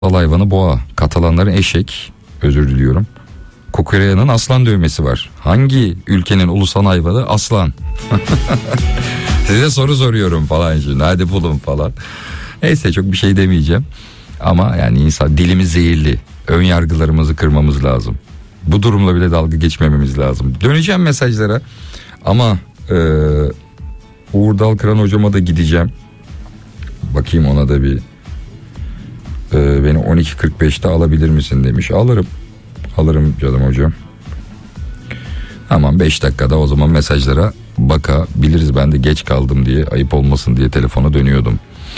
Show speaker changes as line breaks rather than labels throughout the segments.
hayvanı boğa, Katalanların eşek, özür diliyorum. Kokoreyanın aslan dövmesi var. Hangi ülkenin ulusal hayvanı aslan? Size soru soruyorum falan şimdi, hadi bulun falan. Neyse, çok bir şey demeyeceğim. Ama yani insan, dilimiz zehirli. Ön yargılarımızı kırmamız lazım. Bu durumla bile dalga geçmememiz lazım. Döneceğim mesajlara. Ama Uğur Dalkıran hocama da gideceğim. Bakayım ona da bir beni 12.45'te alabilir misin demiş. Alırım canım hocam. Tamam, 5 dakikada o zaman mesajlara bakabiliriz. Ben de geç kaldım diye, ayıp olmasın diye telefona dönüyordum.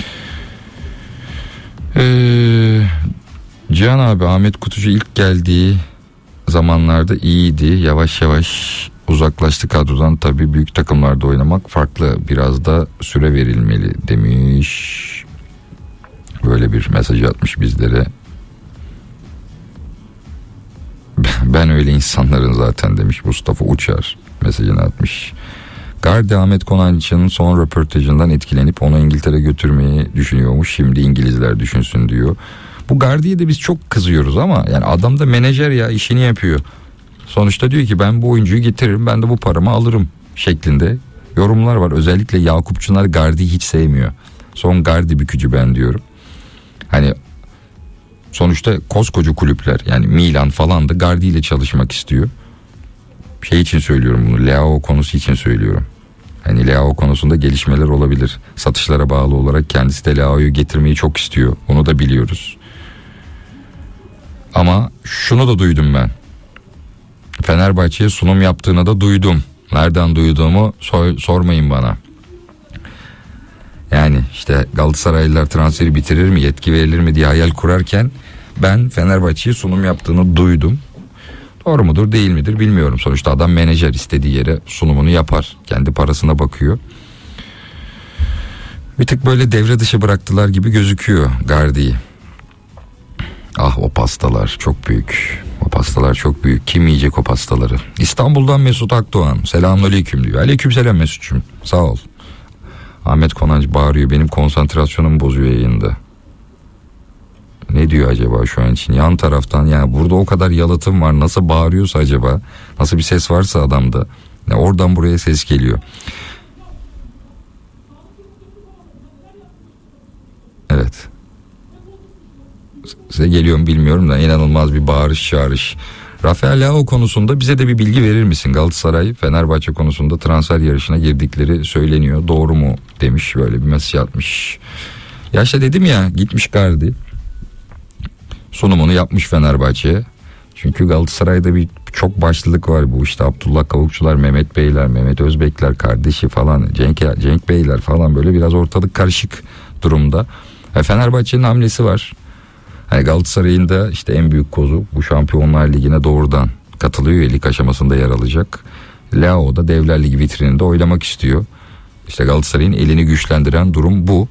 Cihan abi, Ahmet Kutucu ilk geldiği zamanlarda iyiydi. Yavaş yavaş uzaklaştı kadrodan. Tabii büyük takımlarda oynamak farklı. Biraz da süre verilmeli demiş. Böyle bir mesaj atmış bizlere. Ben öyle insanların zaten demiş Mustafa Uçar, mesajını atmış. Gardi Ahmet Konancı'nın son röportajından etkilenip onu İngiltere götürmeyi düşünüyormuş. Şimdi İngilizler düşünsün diyor. Bu Gardi'ye de biz çok kızıyoruz ama yani adam da menajer ya, işini yapıyor. Sonuçta diyor ki ben bu oyuncuyu getiririm, ben de bu paramı alırım şeklinde yorumlar var. Özellikle Yakup Çınar Gardi'yi hiç sevmiyor. Son Gardi bükücü ben diyorum. Hani sonuçta koskoca kulüpler, yani Milan falan da Gardi ile çalışmak istiyor. Şey için söylüyorum bunu, Leao konusu için söylüyorum. Hani Leao konusunda gelişmeler olabilir. Satışlara bağlı olarak kendisi de Leao'yu getirmeyi çok istiyor. Onu da biliyoruz. Ama şunu da duydum ben. Fenerbahçe'ye sunum yaptığını da duydum. Nereden duyduğumu sormayın bana. Yani işte Galatasaraylılar transferi bitirir mi, yetki verilir mi diye hayal kurarken ben Fenerbahçe'ye sunum yaptığını duydum. Doğru mudur değil midir bilmiyorum. Sonuçta adam menajer, istediği yere sunumunu yapar. Kendi parasına bakıyor. Bir tık böyle devre dışı bıraktılar gibi gözüküyor Gardi'yi. Ah, o pastalar çok büyük. O pastalar çok büyük. Kim yiyecek o pastaları? İstanbul'dan Mesut Akdoğan. Selamünaleyküm diyor. Aleykümselam Mesut'cum. Sağ ol. Ahmet Konancı bağırıyor. Benim konsantrasyonumu bozuyor yayında. Ne diyor acaba şu an için? Yan taraftan, yani burada o kadar yalıtım var. Nasıl bağırıyorsa acaba? Nasıl bir ses varsa adamda. Yani oradan buraya ses geliyor. Evet. Size geliyor mu bilmiyorum da inanılmaz bir bağırış çağırış. Rafael Leao konusunda bize de bir bilgi verir misin? Galatasaray Fenerbahçe konusunda transfer yarışına girdikleri söyleniyor. Doğru mu demiş, böyle bir mesaj atmış. Ya işte dedim ya, gitmiş Gardi. Sunumunu yapmış Fenerbahçe'ye. Çünkü Galatasaray'da bir çok başlılık var bu işte. Abdullah Kavukçular, Mehmet Beyler, Mehmet Özbekler kardeşi falan, Cenk Beyler falan, böyle biraz ortalık karışık durumda. Fenerbahçe'nin hamlesi var. Yani Galatasaray'ın da işte en büyük kozu, bu Şampiyonlar Ligi'ne doğrudan katılıyor, lig aşamasında yer alacak. Leao da Devler Ligi vitrininde oynamak istiyor. İşte Galatasaray'ın elini güçlendiren durum bu.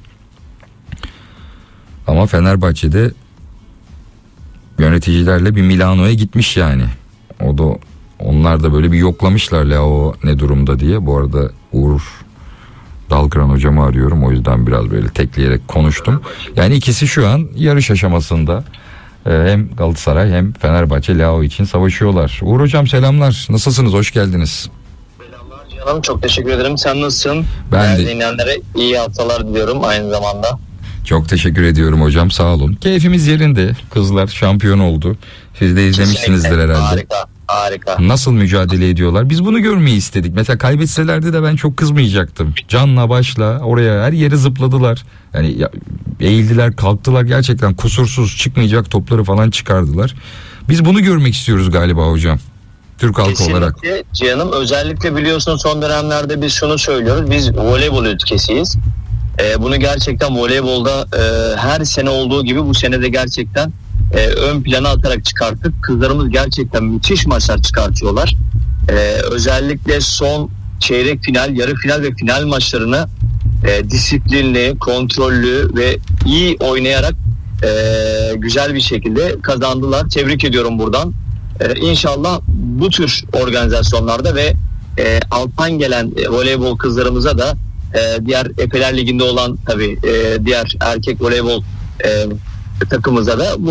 Ama Fenerbahçe'de yöneticilerle bir Milano'ya gitmiş yani. Onlar da böyle bir yoklamışlar Leao ne durumda diye. Bu arada Uğur Dalkıran hocamı arıyorum, o yüzden biraz böyle tekleyerek konuştum. Yani ikisi şu an yarış aşamasında. Hem Galatasaray hem Fenerbahçe Leao için savaşıyorlar. Uğur hocam selamlar. Nasılsınız? Hoş geldiniz.
Selamlar canım. Çok teşekkür ederim. Sen nasılsın?
Ben de.
Dinleyenlere iyi haftalar diliyorum aynı zamanda.
Çok teşekkür ediyorum hocam, sağ olun. Keyfimiz yerinde. Kızlar şampiyon oldu. Siz de izlemişsinizdir herhalde.
Harika.
Nasıl mücadele ediyorlar? Biz bunu görmeyi istedik. Mesela kaybetselerdi de ben çok kızmayacaktım. Canla başla oraya her yere zıpladılar. Yani eğildiler, kalktılar, gerçekten kusursuz, çıkmayacak topları falan çıkardılar. Biz bunu görmek istiyoruz galiba hocam. Türk halkı
Kesinlikle
olarak.
canım, özellikle biliyorsun son dönemlerde biz şunu söylüyoruz. Biz voleybol ülkesiyiz. Bunu gerçekten voleybolda her sene olduğu gibi bu sene de gerçekten ön plana atarak çıkarttık. Kızlarımız gerçekten müthiş maçlar çıkartıyorlar. Özellikle son çeyrek final, yarı final ve final maçlarını disiplinli, kontrollü ve iyi oynayarak güzel bir şekilde kazandılar. Tebrik ediyorum buradan. İnşallah bu tür organizasyonlarda ve alttan gelen voleybol kızlarımıza da, diğer Efeler Ligi'nde olan tabii diğer erkek voleybol takımıza da bu